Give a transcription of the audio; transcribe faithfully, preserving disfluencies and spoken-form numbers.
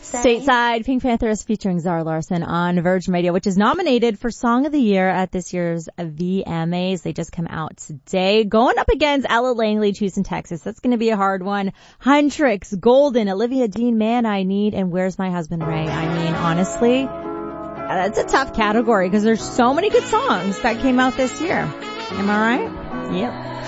Stateside, Pink Panthers featuring Zara Larsson on Virgin Radio, which is nominated for Song of the Year at this year's V M As. They just come out today. Going up against Ella Langley, Houston, Texas. That's going to be a hard one. Huntrix, Golden, Olivia Dean, Man I Need, and Where's My Husband Ray? I mean, honestly, that's a tough category because there's so many good songs that came out this year. Am I right? Yep.